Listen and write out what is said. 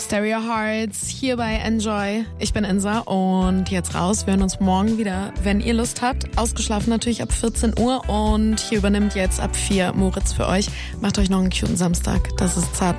Stereo Hearts hier bei Enjoy. Ich bin Insa und jetzt raus. Wir hören uns morgen wieder, wenn ihr Lust habt. Ausgeschlafen natürlich ab 14 Uhr und hier übernimmt jetzt ab 4 Moritz für euch. Macht euch noch einen cuten Samstag. Das ist zart.